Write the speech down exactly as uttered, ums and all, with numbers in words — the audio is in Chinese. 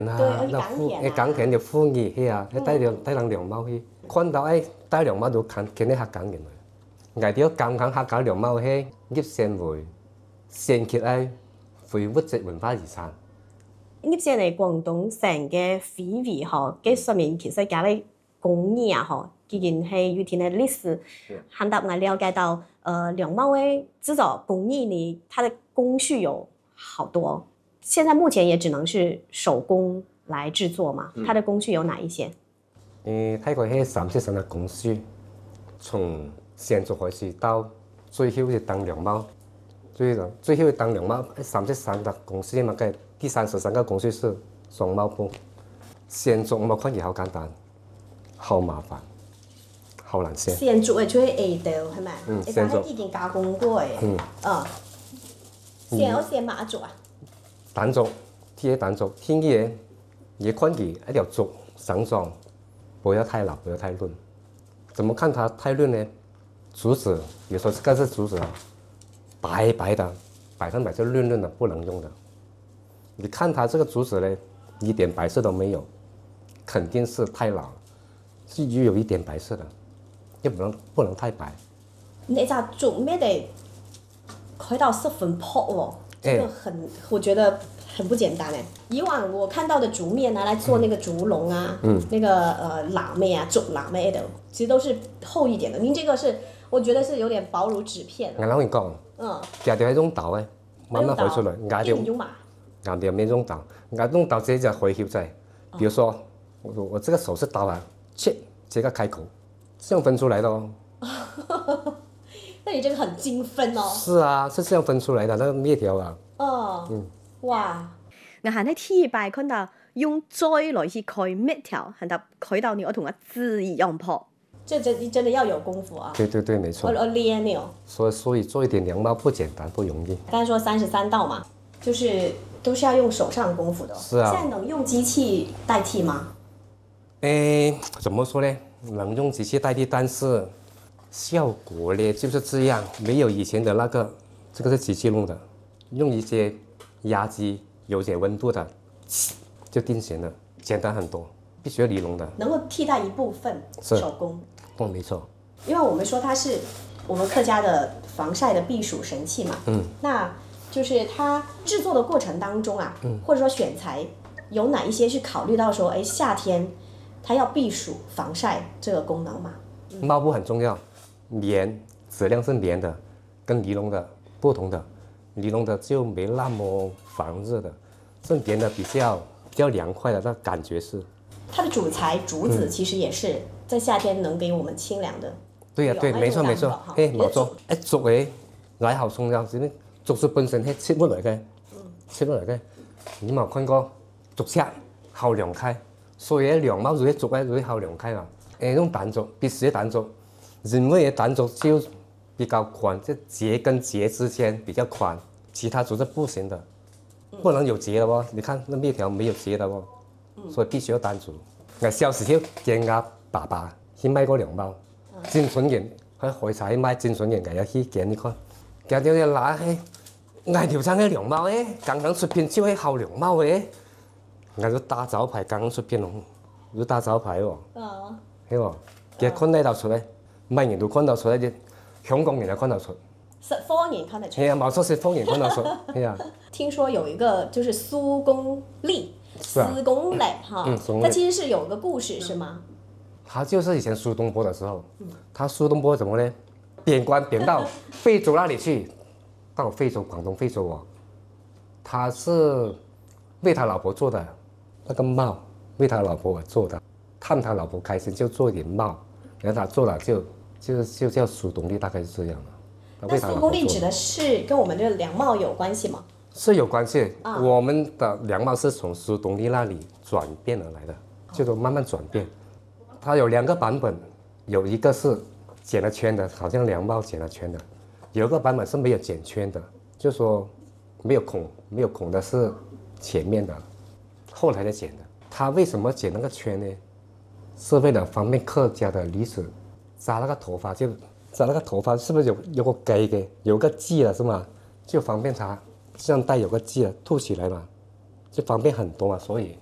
那对， 那港田啊誒港田就歡喜係啊，喺帶兩帶人兩貓去，看到誒帶兩貓就肯肯定客港人來，嗌啲港港客港兩貓係葉縣會先揭誒非物質文化遺產。 葉縣係廣東省嘅非遺嗬，嘅上面其實加啲工藝啊嗬，既然係有啲嘅歷史，喊到我了解到，呃，兩貓誒至少工藝呢，它的工序有好多。現在目前也只能是手工來製作嘛，它的工序有哪一些？ 誒，睇過係三十三嘅工序，從先做開始到最後嘅當兩貓，最後最後嘅當兩貓，三十三個工序嘛，嘅第三十三個工序是雙貓步。先做我看起好簡單，好麻煩，好難寫。 先做嘅就係下道係咪？ 嗯， 你先做講係已經加工過嘅。 嗯。 啊。先我先馬做啊？ 單竹，鐵單竹，天嘅嘢，也看佢一條竹上狀，不要太老，不要太嫩。怎麼看它太嫩呢？竹子，有時候這個是竹子啊，白白的，百分百就嫩嫩的，不能用的。你看它這個竹子呢，一點白色都沒有，肯定是太老，是有一點白色的，又不能不能太白。 你咋做咩的？開到是粉泡哦。这个很，我觉得很不简单哎。以往我看到的竹面拿来做那个竹笼啊，嗯，那个呃喇妹啊，竹喇妹的，其实都是厚一点的。您这个是，我觉得是有點薄如紙片。 我老你講，嗯，夾條係種豆誒，慢慢回出來，壓掉，壓掉咩種豆，壓種豆直接就回去在。比如說，我我這個手是刀啊，切，這個開口，這樣分出來的哦。 那你這個很精分哦。 是啊，是這樣分出來的，那個麵條啊。 哦。嗯。哇！我喺第一擺看到用錐來去開麵條，看到開到你我同個字一樣破。這真真的要有功夫啊。 對對對，沒錯。 我我練了。 所以所以做一點涼帽不簡單，不容易。 剛才說三十三道嘛，就是都是要用手上功夫的。 是啊。 現在能用機器代替嗎？ 誒，怎麼說呢？能用機器代替，但是。效果呢就是這樣，沒有以前的那個，這個是機器弄的，用一些壓機，有些溫度的，就定型了，簡單很多，必須要尼龍的， 能夠替代一部分手工。 哦，沒錯。 因為我們說它是我們客家的防曬的避暑神器嘛，嗯，那就是它製作的過程當中啊，嗯，或者說選材有哪一些是考慮到說，哎，夏天它要避暑防曬這個功能嘛？ 嗯、帽布很重要。棉質量是棉的，跟尼龍的不同的，尼龍的就沒那麼防熱的，是棉的比較比較涼快的，那感覺是。它的主材竹子其實也是在夏天能給我們清涼的。嗯、對呀、啊，對，沒錯沒錯。誒，冇錯，一竹誒，乃好重要，是咩？竹子本身係切不來嘅，切不來嘅。你冇看過竹尺好涼快，所以涼帽就係竹咧，就係好涼快啦。誒，用單竹，必須單竹。因為單竹就比較寬，就節跟節之間比較寬，其他竹是不行的，不能有節的喎。你看那麵條沒有節的喎，所以必須要單竹。我小時候見我爸爸去買過涼帽，真純嘅，喺海茶去買真純嘅，我要去見你看，見到你拿起，我條撐嘅涼帽誒，剛剛出片就係好涼帽誒，我個大招牌剛剛出片咯，個大招牌喎，係喎，其實看得到出嚟。唔係人都看得出來嘅，香港人都看得出。是方言看得出。係啊，冇錯，是方言看得出。係啊。聽說有一個就是蘇公立，蘇公立哈，嗯，它其實是有個故事，是嗎？他就是以前蘇東坡的時候，他蘇東坡怎麼呢？貶官貶到非洲那裡去，到非洲廣東非洲哦，他是為他老婆做的那個帽，為他老婆而做的，氹他老婆開心就做一點帽，然後他做了就。就就叫蘇東立，大概是這樣了。那蘇東立指的是跟我們這個涼帽有關係嗎？是有關係。啊、我們的涼帽是從蘇東立那裡轉變而來的，就是慢慢轉變。它有兩個版本，有一個是剪了圈的，好像涼帽剪了圈的；有一個版本是沒有剪圈的，就是說沒有孔，沒有孔的是前面的，後來才剪的。它為什麼剪那個圈呢？是為了方便客家的女子。紮那個頭髮就紮那個頭髮，是不是有有個髻嘅，有個髻了是嗎？就方便它，這樣戴有個髻了，凸起來嘛，就方便很多嘛，所以